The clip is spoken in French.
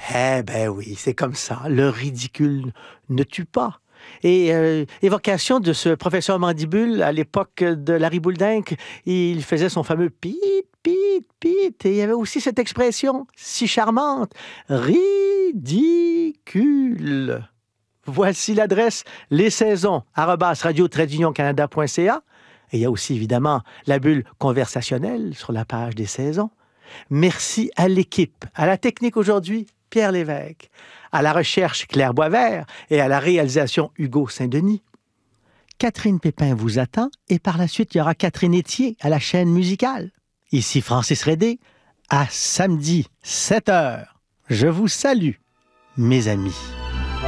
Eh ben oui, c'est comme ça. Le ridicule ne tue pas. Et évocation de ce professeur Mandibule à l'époque de Larry Bouldinck, il faisait son fameux pit, pit, pit. Et il y avait aussi cette expression si charmante, ridicule. Voici l'adresse lessaisons@radio-canada.ca. Et il y a aussi évidemment la bulle conversationnelle sur la page des saisons. Merci à l'équipe, à la technique aujourd'hui, Pierre Lévesque, à la recherche Claire Boisvert et à la réalisation Hugo Saint-Denis. Catherine Pépin vous attend et par la suite, il y aura Catherine Etier à la chaîne musicale. Ici Francis Rédé, à samedi 7h. Je vous salue, mes amis.